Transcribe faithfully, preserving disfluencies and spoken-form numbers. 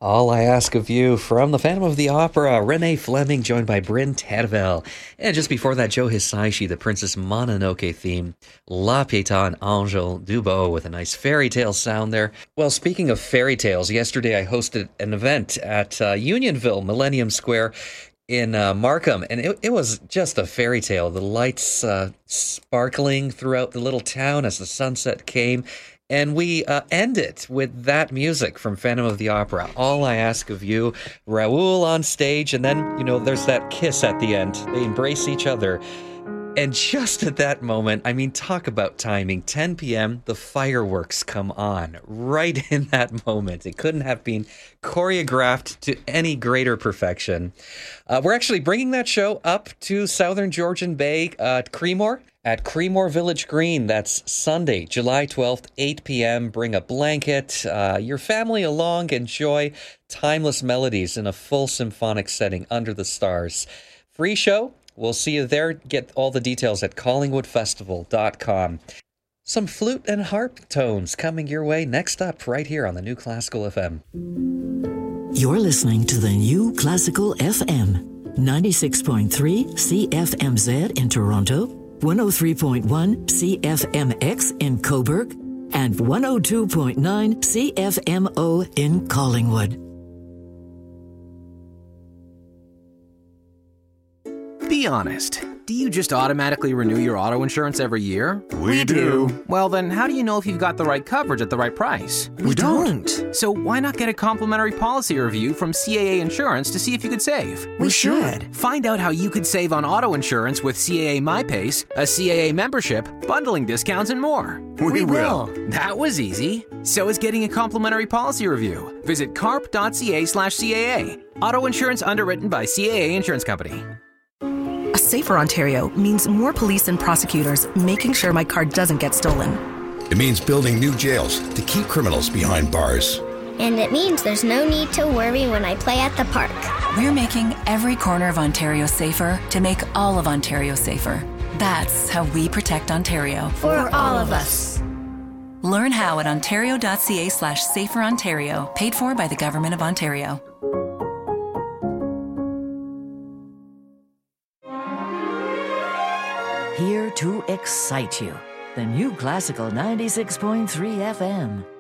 All I Ask of You from the Phantom of the Opera, Renee Fleming, joined by Bryn Tervel. And just before that, Joe Hisaishi, the Princess Mononoke theme, La Pietà and Angel Dubo with a nice fairy tale sound there. Well, speaking of fairy tales, yesterday I hosted an event at uh, Unionville Millennium Square in uh, Markham, and it, it was just a fairy tale. The lights uh, sparkling throughout the little town as the sunset came. And we uh, end it with that music from Phantom of the Opera, All I Ask of You, Raoul on stage, and then, you know, there's that kiss at the end. They embrace each other. And just at that moment, I mean, talk about timing, ten p.m., the fireworks come on right in that moment. It couldn't have been choreographed to any greater perfection. Uh, we're actually bringing that show up to Southern Georgian Bay uh, Creemore. At Creemore Village Green. That's Sunday, July twelfth, eight p.m. Bring a blanket, uh, your family along, enjoy timeless melodies in a full symphonic setting under the stars. Free show. We'll see you there. Get all the details at collingwood festival dot com. Some flute and harp tones coming your way next up right here on the New Classical F M. You're listening to the New Classical F M, ninety-six point three C F M Z in Toronto, one oh three point one C F M X in Cobourg, and one oh two point nine C F M O in Collingwood. Be honest. Do you just automatically renew your auto insurance every year? We do. Well, then how do you know if you've got the right coverage at the right price? We don't. So why not get a complimentary policy review from C A A Insurance to see if you could save? We should. Find out how you could save on auto insurance with C A A MyPace, a C A A membership, bundling discounts, and more. We, we will. That was easy. So is getting a complimentary policy review. Visit carp.ca slash CAA. Auto insurance underwritten by C A A Insurance Company. A safer Ontario means more police and prosecutors making sure my car doesn't get stolen. It means building new jails to keep criminals behind bars. And it means there's no need to worry when I play at the park. We're making every corner of Ontario safer to make all of Ontario safer. That's how we protect Ontario. For all of us. Learn how at ontario.ca slash safer Ontario, paid for by the Government of Ontario. Here to excite you. The New Classical ninety-six point three F M.